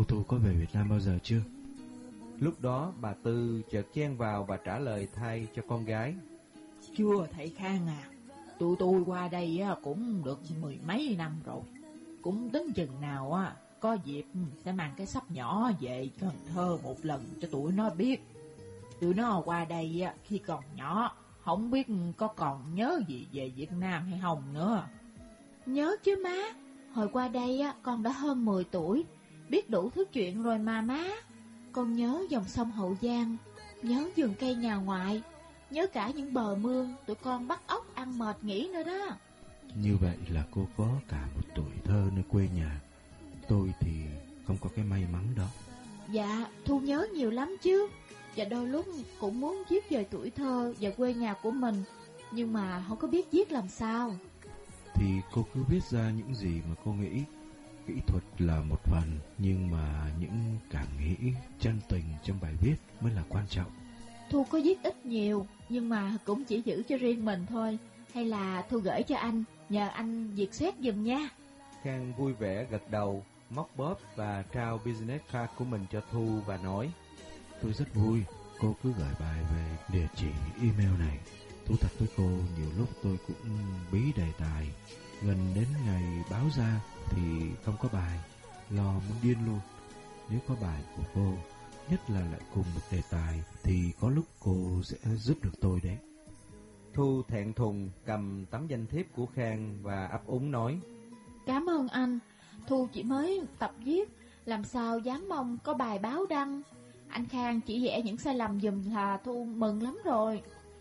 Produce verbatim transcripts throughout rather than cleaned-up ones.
Cô Thu có về Việt Nam bao giờ chưa? Lúc đó bà Tư chợt chen vào và trả lời thay cho con gái. Chưa thầy Khang à, tụi tôi qua đây cũng được mười mấy năm rồi. Cũng tính chừng nào á có dịp sẽ mang cái sắp nhỏ về Cần Thơ một lần cho tụi nó biết. Tụi nó qua đây khi còn nhỏ, không biết có còn nhớ gì về Việt Nam hay không nữa. Nhớ chứ má, hồi qua đây á con đã hơn mười tuổi, biết đủ thứ chuyện rồi mà má. Con nhớ dòng sông Hậu Giang, nhớ vườn cây nhà ngoại, nhớ cả những bờ mương tụi con bắt ốc ăn mệt nghỉ nữa đó. Như vậy là cô có cả một tuổi thơ nơi quê nhà. Tôi thì không có cái may mắn đó. Dạ, Thu nhớ nhiều lắm chứ. Và đôi lúc cũng muốn viết về tuổi thơ và quê nhà của mình, nhưng mà không có biết viết làm sao. Thì cô cứ viết ra những gì mà cô nghĩ. Kỹ thuật là một phần, nhưng mà những cảm nghĩ, chân tình trong bài viết mới là quan trọng. Thu có viết ít nhiều, nhưng mà cũng chỉ giữ cho riêng mình thôi. Hay là Thu gửi cho anh, nhờ anh duyệt xét giùm nha. Khang vui vẻ gật đầu, móc bóp và trao business card của mình cho Thu và nói: Tôi rất vui, cô cứ gửi bài về địa chỉ email này. Thú thật với cô, nhiều lúc tôi cũng bí đề tài. Gần đến ngày báo ra thì không có bài, lo muốn điên luôn. Nếu có bài của cô, nhất là lại cùng một đề tài, thì có lúc cô sẽ giúp được tôi đấy. Thu thẹn thùng cầm tấm danh thiếp của Khang và ấp úng nói: Cảm ơn anh, Thu chỉ mới tập viết, làm sao dám mong có bài báo đăng. Anh Khang chỉ vẽ những sai lầm giùm là Thu mừng lắm rồi.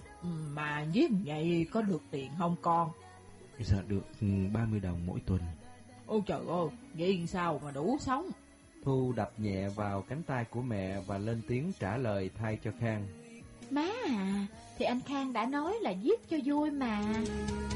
Mà viết vậy có được tiền không con? Dạ được ba mươi đồng mỗi tuần. Ôi trời ơi, vậy sao mà đủ sống? Thu đập nhẹ vào cánh tay của mẹ và lên tiếng trả lời thay cho Khang: Má à, thì anh Khang đã nói là viết cho vui mà.